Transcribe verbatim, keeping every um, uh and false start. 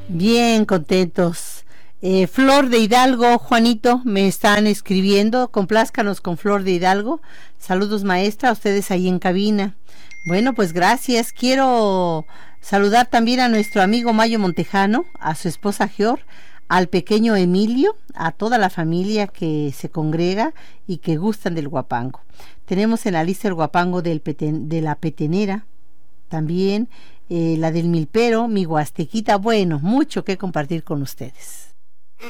Bien, contentos. Eh, Flor de Hidalgo, Juanito, me están escribiendo. Complázcanos con Flor de Hidalgo. Saludos, maestra, a ustedes ahí en cabina. Bueno, pues gracias. Quiero saludar también a nuestro amigo Mayo Montejano, a su esposa Gior, al pequeño Emilio, a toda la familia que se congrega y que gustan del guapango. Tenemos en la lista el guapango del peten, de la petenera, también eh, la del milpero, mi huastequita. Bueno, mucho que compartir con ustedes.